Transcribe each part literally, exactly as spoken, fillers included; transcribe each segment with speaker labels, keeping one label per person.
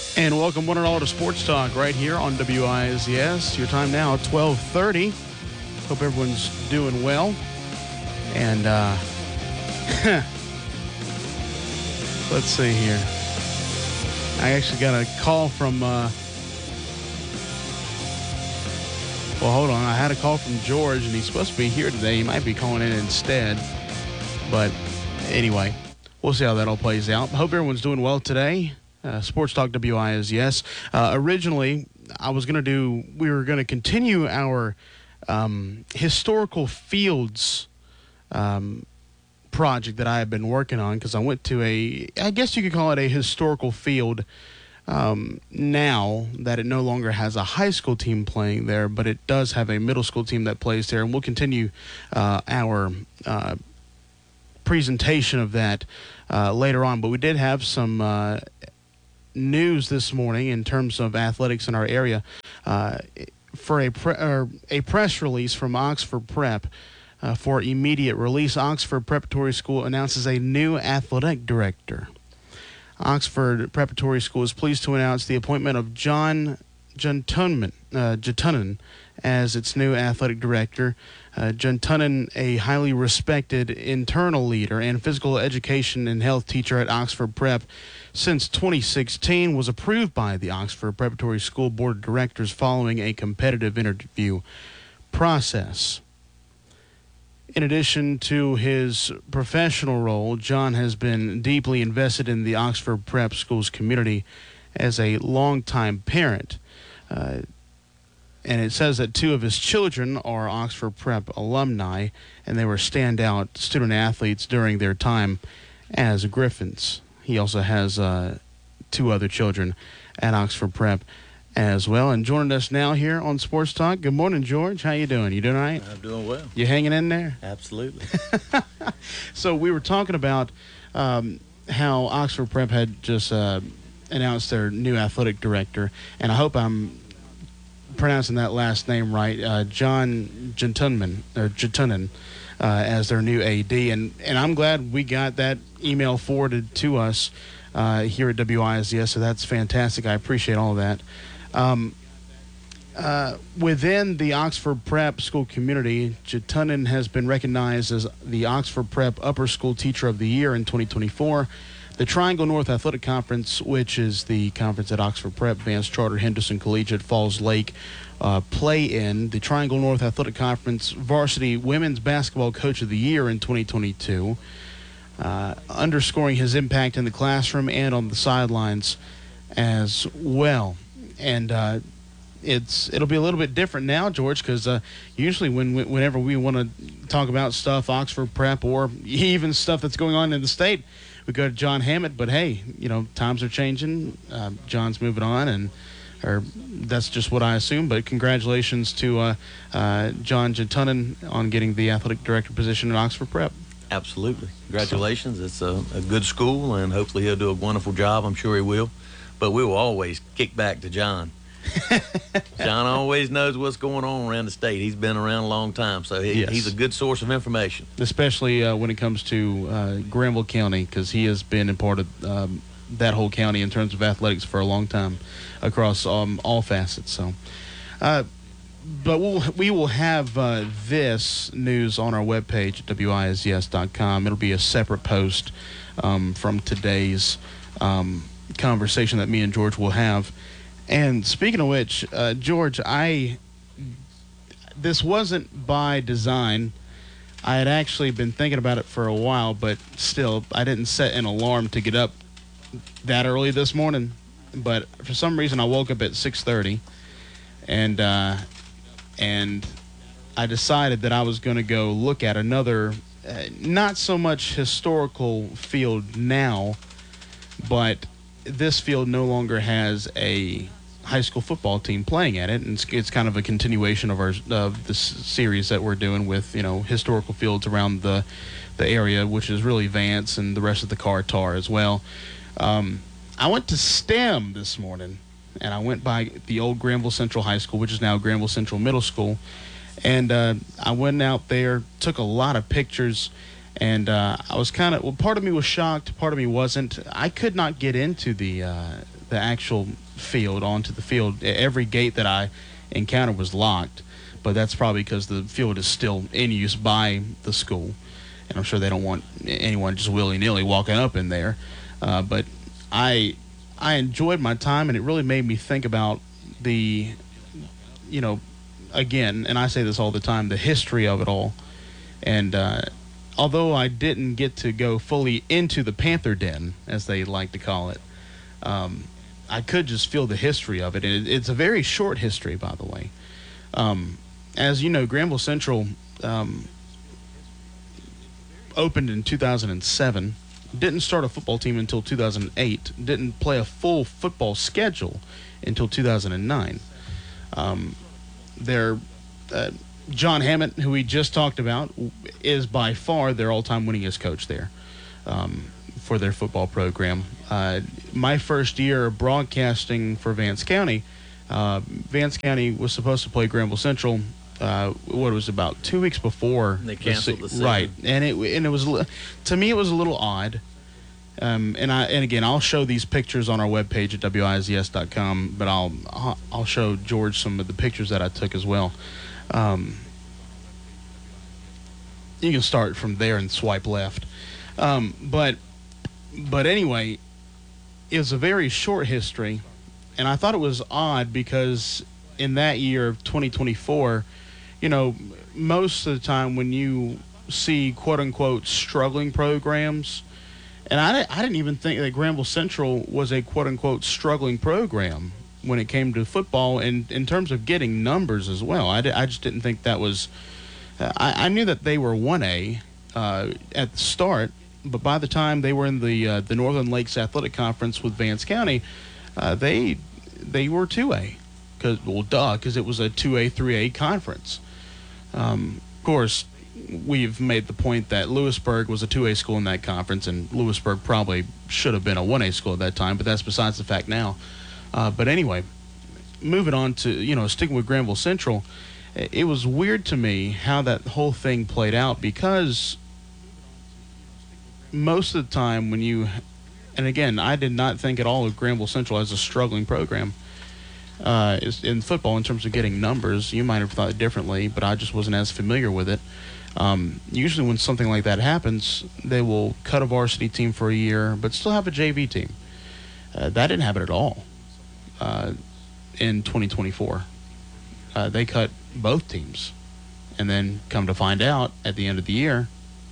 Speaker 1: And welcome one and all to Sports Talk right here on W I S S. Your time now, twelve thirty. Hope everyone's doing well. And uh, let's see here. I actually got a call from, uh, well, hold on. I had a call from George, and he's supposed to be here today. He might be calling in instead. But anyway, we'll see how that all plays out. Hope everyone's doing well today. Uh, Sports Talk W I S S. Uh, originally, I was going to do, we were going to continue our um, historical fields um, project that I have been working on, because I went to a, I guess you could call it a historical field um, now that it no longer has a high school team playing there, but it does have a middle school team that plays there, and we'll continue uh, our uh, presentation of that uh, later on. But we did have some uh, news this morning in terms of athletics in our area uh, for a pre- or a press release from Oxford Prep uh, for immediate release. Oxford Preparatory School announces a new athletic director. Oxford Preparatory School is pleased to announce the appointment of John Juntunen, uh, Juntunen as its new athletic director. Uh, Juntunen, a highly respected internal leader and physical education and health teacher at Oxford Prep since twenty sixteen, was approved by the Oxford Preparatory School Board of Directors following a competitive interview process. In addition to his professional role, John has been deeply invested in the Oxford Prep Schools community as a longtime parent. Uh, and it says that two of his children are Oxford Prep alumni, and they were standout student athletes during their time as Griffins. He also has uh, two other children at Oxford Prep as well. And joining us now here on Sports Talk. Good morning, George. How you doing? You doing all right?
Speaker 2: I'm doing well.
Speaker 1: You hanging in there?
Speaker 2: Absolutely.
Speaker 1: So we were talking about um, how Oxford Prep had just uh, announced their new athletic director, and I hope I'm pronouncing that last name right, uh, John Juntunen, or Juntunen, uh, as their new A D. And, and I'm glad we got that email forwarded to us uh, here at W I S S, so that's fantastic. I appreciate all of that. Um, uh, within the Oxford Prep school community, Juntunen has been recognized as the Oxford Prep Upper School Teacher of the Year in twenty twenty-four. The Triangle North Athletic Conference, which is the conference at Oxford Prep, Vance Charter, Henderson Collegiate, Falls Lake, uh, play in. The Triangle North Athletic Conference Varsity Women's Basketball Coach of the Year in twenty twenty-two, uh, underscoring his impact in the classroom and on the sidelines as well. And uh, it's it'll be a little bit different now, George, because uh, usually when whenever we want to talk about stuff, Oxford Prep, or even stuff that's going on in the state, we go to John Hammett. But hey, you know, times are changing. Uh, John's moving on, and or that's just what I assume. But congratulations to uh, uh, John Juntunen on getting the athletic director position at Oxford Prep.
Speaker 2: Absolutely. Congratulations. It's a, a good school, and hopefully he'll do a wonderful job. I'm sure he will. But we will always kick back to John. John always knows what's going on around the state. He's been around a long time, so he,
Speaker 1: yes.
Speaker 2: he's a good source of information.
Speaker 1: Especially uh, when it comes to uh, Granville County, because he has been a part of um, that whole county in terms of athletics for a long time across um, all facets. So, uh, but we'll, we will have uh, this news on our webpage at W I S S dot com. It'll be a separate post um, from today's um, conversation that me and George will have. And speaking of which, uh, George, I this wasn't by design. I had actually been thinking about it for a while, but still, I didn't set an alarm to get up that early this morning. But for some reason, I woke up at six thirty, and uh, and I decided that I was going to go look at another, uh, not so much historical field now, but this field no longer has a high school football team playing at it, and it's, it's kind of a continuation of our of this series that we're doing with, you know, historical fields around the the area, which is really Vance and the rest of the Car-Tar as well. Um, I went to STEM this morning, and I went by the old Granville Central High School, which is now Granville Central Middle School, and uh, I went out there, took a lot of pictures. And uh, I was kind of, well, part of me was shocked, part of me wasn't. I could not get into the uh, the actual field onto the field. Every gate that I encountered was locked, but that's probably because the field is still in use by the school, and I'm sure they don't want anyone just willy-nilly walking up in there. Uh, but I I enjoyed my time, and it really made me think about the, you know, again, and I say this all the time, the history of it all. And uh, although I didn't get to go fully into the Panther Den, as they like to call it, um, I could just feel the history of it. And it, it's a very short history, by the way. Um, as you know, Granville Central um, opened in two thousand seven, didn't start a football team until two thousand eight, didn't play a full football schedule until two thousand nine. Um, their uh, John Hammett, who we just talked about, is by far their all-time winningest coach there um, for their football program. Uh, my first year broadcasting for Vance County, uh, Vance County was supposed to play Granville Central. Uh, what was it, about two weeks before
Speaker 2: they canceled the, the season.
Speaker 1: Right, and it and it was, to me, it was a little odd. Um, and I and again, I'll show these pictures on our webpage at W I Z S dot com, but I'll I'll show George some of the pictures that I took as well. Um, you can start from there and swipe left. Um, but but anyway, it was a very short history, and I thought it was odd because in that year of twenty twenty-four, you know, most of the time when you see quote-unquote struggling programs, and I, I didn't even think that Granville Central was a quote-unquote struggling program when it came to football and in terms of getting numbers as well. I, I just didn't think that was uh, – I, I knew that they were one A uh, at the start, but by the time they were in the uh, the Northern Lakes Athletic Conference with Vance County, uh, they they were two A. Cause, well, duh, because it was a two A, three A conference. Um, of course, we've made the point that Lewisburg was a two A school in that conference, and Lewisburg probably should have been a one A school at that time, but that's besides the fact now. Uh, but anyway, moving on to, you know, sticking with Granville Central, it was weird to me how that whole thing played out because most of the time when you, and again, I did not think at all of Granville Central as a struggling program. Uh, is in football in terms of getting numbers. You might have thought differently, but I just wasn't as familiar with it. Um, usually when something like that happens, they will cut a varsity team for a year, but still have a J V team. Uh, that didn't happen at all uh, in twenty twenty-four. Uh, they cut both teams, and then come to find out at the end of the year,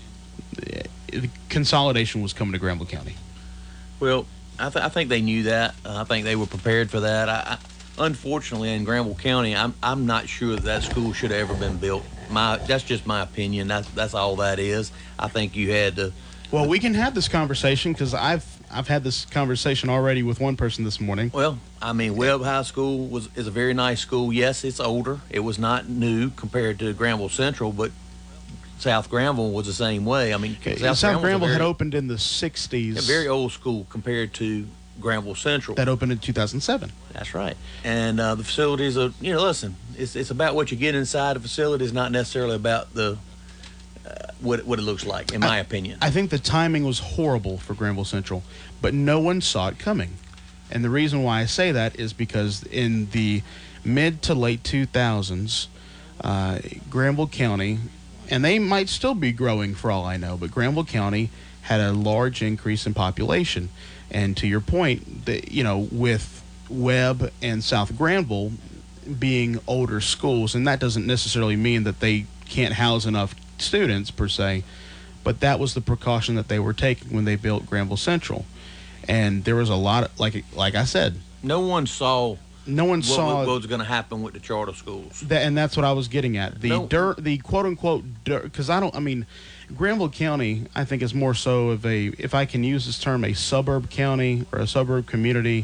Speaker 1: the consolidation was coming to Granville County.
Speaker 2: Well, I, th- I think they knew that. Uh, I think they were prepared for that. I, I Unfortunately, in Granville County, I'm I'm not sure that, that school should have ever been built. My that's just my opinion. That's that's all that is. I think you had to.
Speaker 1: Well, we can have this conversation because I've I've had this conversation already with one person this morning.
Speaker 2: Well, I mean, Webb High School was is a very nice school. Yes, it's older. It was not new compared to Granville Central, but South Granville was the same way. I mean,
Speaker 1: South, South Granville had opened in the sixties.
Speaker 2: A very old school compared to Granville Central.
Speaker 1: That opened in two thousand seven.
Speaker 2: That's right. And uh, the facilities are, you know, listen, it's it's about what you get inside the facility. It's not necessarily about the uh, what, what it looks like, in my
Speaker 1: I,
Speaker 2: opinion.
Speaker 1: I think the timing was horrible for Granville Central, but no one saw it coming. And the reason why I say that is because in the mid to late two thousands, uh, Granville County, and they might still be growing for all I know, but Granville County had a large increase in population. And to your point, the, you know, with Webb and South Granville being older schools, and that doesn't necessarily mean that they can't house enough students per se, but that was the precaution that they were taking when they built Granville Central. And there was a lot of, like like I said,
Speaker 2: no one saw
Speaker 1: no one
Speaker 2: what,
Speaker 1: saw
Speaker 2: what was going to happen with the charter schools.
Speaker 1: That, and that's what I was getting at. The
Speaker 2: no.
Speaker 1: dirt, the quote unquote dirt, because I don't, I mean, Granville County, I think, is more so of a, if I can use this term, a suburb county or a suburb community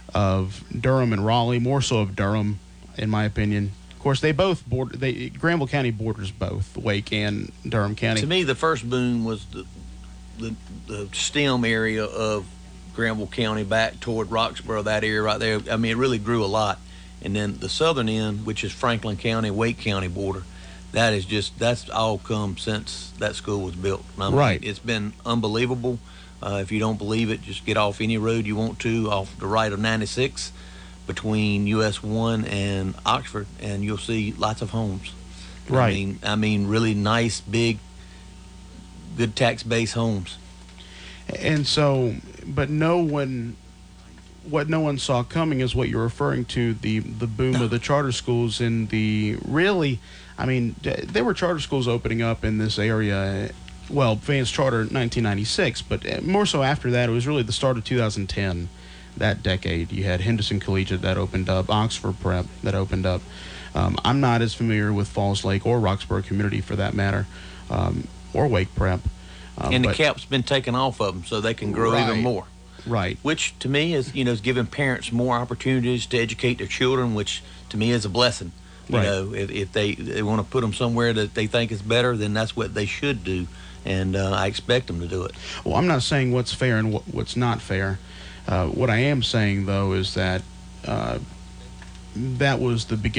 Speaker 1: of Durham and Raleigh, more so of Durham, in my opinion. Of course, they both border. They Granville County borders both Wake and Durham County.
Speaker 2: To me, the first boom was the the, the STEM area of Granville County back toward Roxborough, that area right there. I mean, it really grew a lot. And then the southern end, which is Franklin County, Wake County border, that is just, that's all come since that school was built. I mean,
Speaker 1: right.
Speaker 2: It's been unbelievable. Uh, if you don't believe it, just get off any road you want to off the right of ninety-six between U S one and Oxford, and you'll see lots of homes.
Speaker 1: Right.
Speaker 2: I mean, I mean, really nice, big, good tax base homes.
Speaker 1: And so, but no one, what no one saw coming is what you're referring to, the the boom of the charter schools in the really, I mean, d- there were charter schools opening up in this area. Well, Vance Charter nineteen ninety-six, but uh, more so after that, it was really the start of two thousand ten, that decade. You had Henderson Collegiate that opened up, Oxford Prep that opened up. Um, I'm not as familiar with Falls Lake or Roxborough Community for that matter, um, or Wake Prep. Um,
Speaker 2: And the
Speaker 1: but-
Speaker 2: cap's been taken off of them so they can grow
Speaker 1: Right.
Speaker 2: even more.
Speaker 1: Right.
Speaker 2: Which to me is, you know, is giving parents more opportunities to educate their children, which to me is a blessing. You
Speaker 1: Right.
Speaker 2: know, if, if they, they want to put them somewhere that they think is better, then that's what they should do. And uh, I expect them to do it.
Speaker 1: Well, I'm not saying what's fair and what, what's not fair. Uh, what I am saying, though, is that uh, that was the beginning.